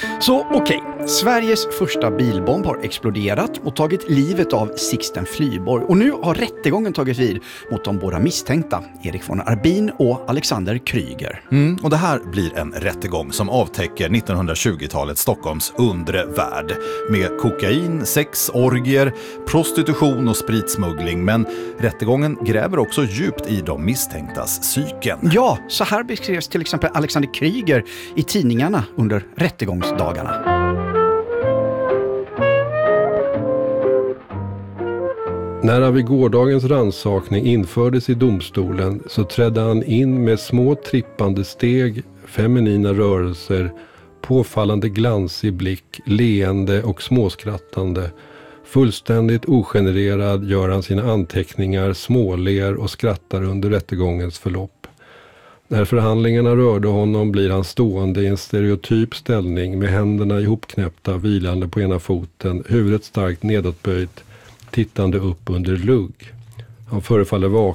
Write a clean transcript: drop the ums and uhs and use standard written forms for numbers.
Så okej, Sveriges första bilbomb har exploderat och tagit livet av Sixten Flyborg. Och nu har rättegången tagit vid mot de båda misstänkta, Erik von Arbin och Alexander Kryger. Och det här blir en rättegång som avtäcker 1920-talets Stockholms undre värld. Med kokain, sex, orgier, prostitution och spritsmuggling. Men rättegången gräver också djupt i de misstänktas psyken. Ja, så här beskrevs till exempel Alexander Kryger i tidningarna under rättegångsdagarna. När han vid gårdagens rannsakning infördes i domstolen så trädde han in med små trippande steg, feminina rörelser, påfallande glansig blick, leende och småskrattande. Fullständigt ogenererad gör han sina anteckningar, småler och skrattar under rättegångens förlopp. När förhandlingarna rörde honom blir han stående i en stereotyp ställning med händerna ihopknäppta, vilande på ena foten, huvudet starkt nedåtböjt, tittande upp under lugg. Han förefaller vaken